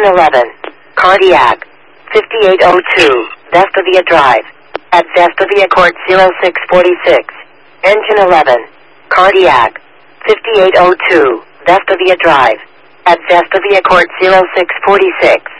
Engine 11. Cardiac. 5802. Vestavia Drive. At Vestavia Court 0646. Engine 11. Cardiac. 5802. Vestavia Drive. At Vestavia Court 0646.